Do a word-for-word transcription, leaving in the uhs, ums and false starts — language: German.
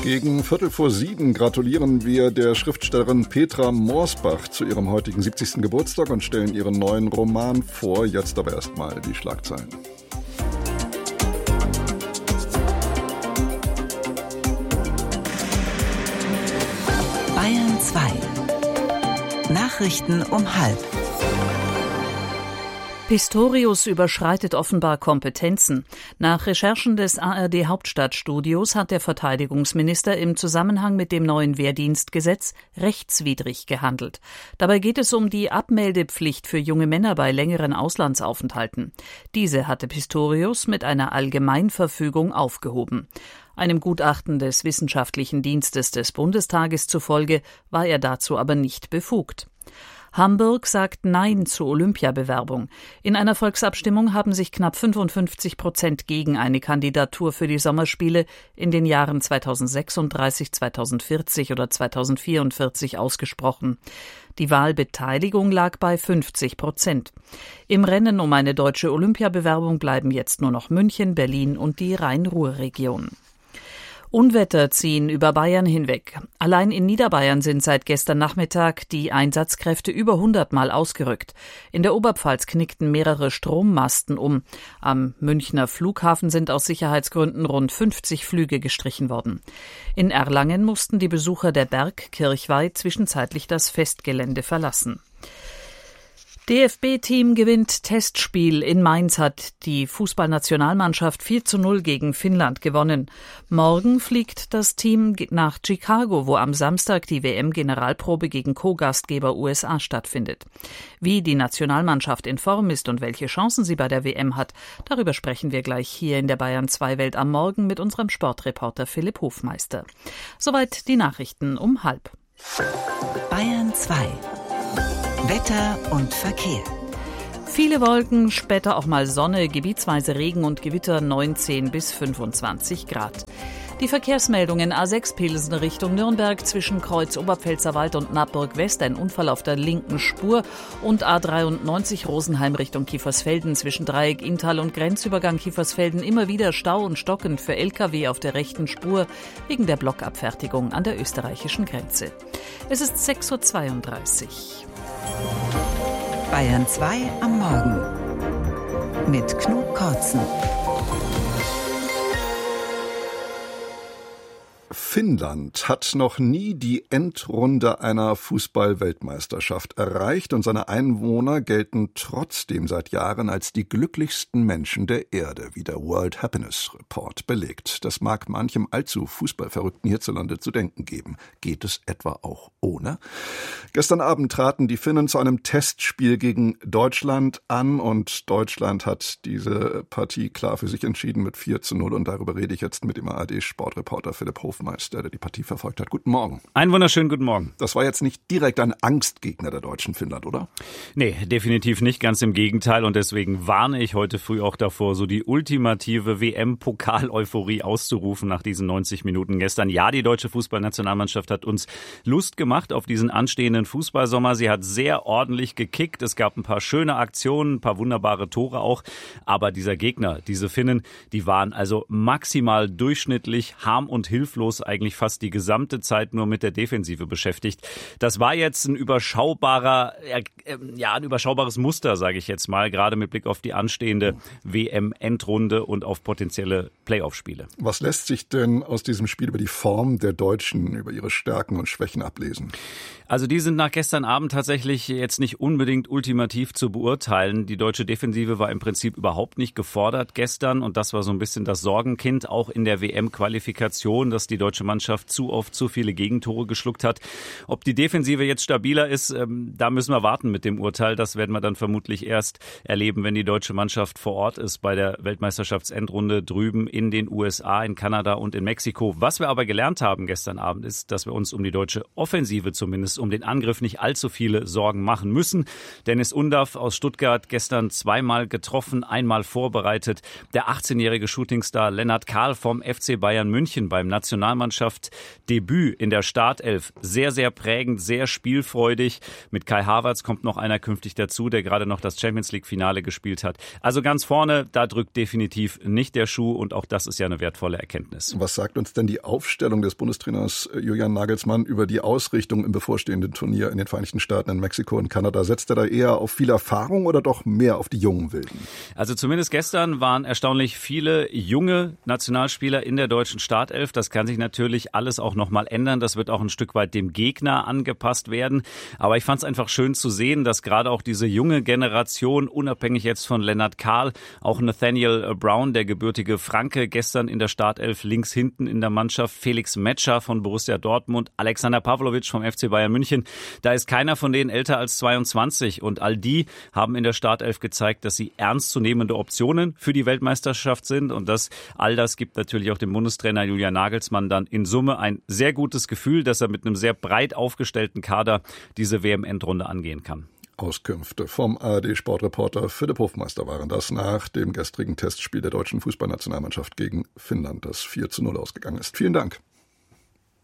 Gegen Viertel vor sieben gratulieren wir der Schriftstellerin Petra Morsbach zu ihrem heutigen siebzigsten Geburtstag und stellen ihren neuen Roman vor. Jetzt aber erstmal die Schlagzeilen. Bayern zwei. Nachrichten um halb. Pistorius überschreitet offenbar Kompetenzen. Nach Recherchen des A R D-Hauptstadtstudios hat der Verteidigungsminister im Zusammenhang mit dem neuen Wehrdienstgesetz rechtswidrig gehandelt. Dabei geht es um die Abmeldepflicht für junge Männer bei längeren Auslandsaufenthalten. Diese hatte Pistorius mit einer Allgemeinverfügung aufgehoben. Einem Gutachten des Wissenschaftlichen Dienstes des Bundestages zufolge war er dazu aber nicht befugt. Hamburg sagt Nein zur Olympiabewerbung. In einer Volksabstimmung haben sich knapp fünfundfünfzig Prozent gegen eine Kandidatur für die Sommerspiele in den Jahren zweitausendsechsunddreißig, zweitausendvierzig oder zweitausendvierundvierzig ausgesprochen. Die Wahlbeteiligung lag bei fünfzig Prozent. Im Rennen um eine deutsche Olympiabewerbung bleiben jetzt nur noch München, Berlin und die Rhein-Ruhr-Region. Unwetter ziehen über Bayern hinweg. Allein in Niederbayern sind seit gestern Nachmittag die Einsatzkräfte über hundert Mal ausgerückt. In der Oberpfalz knickten mehrere Strommasten um. Am Münchner Flughafen sind aus Sicherheitsgründen rund fünfzig Flüge gestrichen worden. In Erlangen mussten die Besucher der Berg Kirchweih zwischenzeitlich das Festgelände verlassen. D F B-Team gewinnt Testspiel. In Mainz hat die Fußballnationalmannschaft vier zu null gegen Finnland gewonnen. Morgen fliegt das Team nach Chicago, wo am Samstag die W M-Generalprobe gegen Co-Gastgeber U S A stattfindet. Wie die Nationalmannschaft in Form ist und welche Chancen sie bei der W M hat, darüber sprechen wir gleich hier in der Bayern zwei Welt am Morgen mit unserem Sportreporter Philipp Hofmeister. Soweit die Nachrichten um halb. Bayern zwei. Wetter und Verkehr. Viele Wolken, später auch mal Sonne, gebietsweise Regen und Gewitter neunzehn bis fünfundzwanzig Grad. Die Verkehrsmeldungen: A sechs Pilsen Richtung Nürnberg zwischen Kreuz Oberpfälzerwald und Nappburg West, ein Unfall auf der linken Spur, und A dreiundneunzig Rosenheim Richtung Kiefersfelden zwischen Dreieck Inntal und Grenzübergang Kiefersfelden immer wieder Stau und Stocken für L K W auf der rechten Spur wegen der Blockabfertigung an der österreichischen Grenze. Es ist sechs Uhr zweiunddreißig. Bayern zwei am Morgen mit Knut Kortzen. Finnland hat noch nie die Endrunde einer Fußball-Weltmeisterschaft erreicht und seine Einwohner gelten trotzdem seit Jahren als die glücklichsten Menschen der Erde, wie der World Happiness Report belegt. Das mag manchem allzu Fußballverrückten hierzulande zu denken geben. Geht es etwa auch ohne? Gestern Abend traten die Finnen zu einem Testspiel gegen Deutschland an und Deutschland hat diese Partie klar für sich entschieden mit vier zu null und darüber rede ich jetzt mit dem A R D-Sportreporter Philipp Hofmeister, der die Partie verfolgt hat. Guten Morgen. Einen wunderschönen guten Morgen. Das war jetzt nicht direkt ein Angstgegner der deutschen Finnland, oder? Nee, definitiv nicht, ganz im Gegenteil. Und deswegen warne ich heute früh auch davor, so die ultimative W M-Pokal-Euphorie auszurufen nach diesen neunzig Minuten gestern. Ja, die deutsche Fußballnationalmannschaft hat uns Lust gemacht auf diesen anstehenden Fußballsommer. Sie hat sehr ordentlich gekickt. Es gab ein paar schöne Aktionen, ein paar wunderbare Tore auch. Aber dieser Gegner, diese Finnen, die waren also maximal durchschnittlich, harm und hilflos, eigentlich fast die gesamte Zeit nur mit der Defensive beschäftigt. Das war jetzt ein überschaubarer, ja, ein überschaubares Muster, sage ich jetzt mal, gerade mit Blick auf die anstehende W M-Endrunde und auf potenzielle Playoff-Spiele. Was lässt sich denn aus diesem Spiel über die Form der Deutschen, über ihre Stärken und Schwächen ablesen? Also die sind nach gestern Abend tatsächlich jetzt nicht unbedingt ultimativ zu beurteilen. Die deutsche Defensive war im Prinzip überhaupt nicht gefordert gestern und das war so ein bisschen das Sorgenkind, auch in der W M-Qualifikation, dass die deutsche Mannschaft zu oft zu viele Gegentore geschluckt hat. Ob die Defensive jetzt stabiler ist, ähm, da müssen wir warten mit dem Urteil. Das werden wir dann vermutlich erst erleben, wenn die deutsche Mannschaft vor Ort ist bei der Weltmeisterschaftsendrunde drüben in den U S A, in Kanada und in Mexiko. Was wir aber gelernt haben gestern Abend ist, dass wir uns um die deutsche Offensive zumindest, um den Angriff nicht allzu viele Sorgen machen müssen. Dennis Undav aus Stuttgart gestern zweimal getroffen, einmal vorbereitet. Der achtzehnjährige Shootingstar Lennart Kahl vom F C Bayern München beim National Nationalmannschaft. Debüt in der Startelf. Sehr, sehr prägend, sehr spielfreudig. Mit Kai Havertz kommt noch einer künftig dazu, der gerade noch das Champions-League-Finale gespielt hat. Also ganz vorne, da drückt definitiv nicht der Schuh und auch das ist ja eine wertvolle Erkenntnis. Was sagt uns denn die Aufstellung des Bundestrainers Julian Nagelsmann über die Ausrichtung im bevorstehenden Turnier in den Vereinigten Staaten, in Mexiko und Kanada? Setzt er da eher auf viel Erfahrung oder doch mehr auf die jungen Wilden? Also zumindest gestern waren erstaunlich viele junge Nationalspieler in der deutschen Startelf. Das kann sich natürlich alles auch nochmal ändern. Das wird auch ein Stück weit dem Gegner angepasst werden. Aber ich fand es einfach schön zu sehen, dass gerade auch diese junge Generation, unabhängig jetzt von Lennart Kahl, auch Nathaniel Brown, der gebürtige Franke, gestern in der Startelf links hinten in der Mannschaft, Felix Metscher von Borussia Dortmund, Alexander Pavlovic vom F C Bayern München. Da ist keiner von denen älter als zweiundzwanzig und all die haben in der Startelf gezeigt, dass sie ernstzunehmende Optionen für die Weltmeisterschaft sind und das all das gibt natürlich auch dem Bundestrainer Julian Nagelsmann dann in Summe ein sehr gutes Gefühl, dass er mit einem sehr breit aufgestellten Kader diese W M-Endrunde angehen kann. Auskünfte vom A R D-Sportreporter Philipp Hofmeister waren das nach dem gestrigen Testspiel der deutschen Fußballnationalmannschaft gegen Finnland, das vier zu null ausgegangen ist. Vielen Dank.